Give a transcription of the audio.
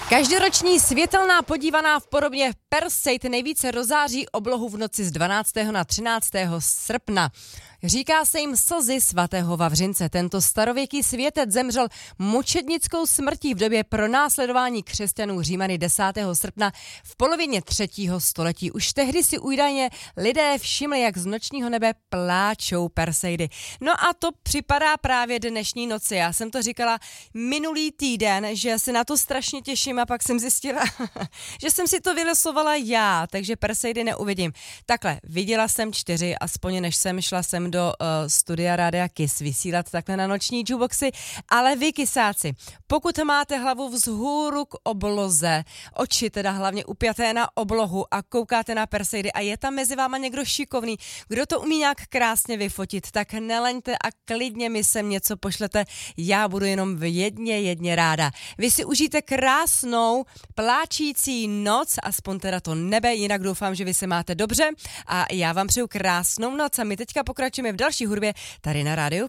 Každoroční světelná podívaná v podobě Perseid nejvíce rozáří oblohu v noci z 12. na 13. srpna. Říká se jim slzy svatého Vavřince. Tento starověký světec zemřel mučednickou smrtí v době pronásledování křesťanů Římany 10. srpna v polovině 3. století. Už tehdy si údajně lidé všimli, jak z nočního nebe pláčou Perseidy. No a to připadá právě dnešní noci. Já jsem to říkala minulý týden, že se na to strašně těším a pak jsem zjistila, že jsem si to vylosovala já, takže Perseidy neuvidím. Takhle, viděla jsem 4, aspoň než jsem šla sem do studia Rádia Kiss vysílat takhle na noční jukeboxy, ale vy kysáci, pokud máte hlavu vzhůru k obloze, oči teda hlavně upjaté na oblohu a koukáte na Perseidy a je tam mezi váma někdo šikovný, kdo to umí nějak krásně vyfotit, tak neleňte a klidně mi sem něco pošlete, já budu jenom jedně ráda. Vy si užijte krásnou pláčící noc, aspoň teda to nebe, jinak doufám, že vy se máte dobře a já vám přeju krásnou noc a my teďka pokračujeme v další hudbě tady na Rádiu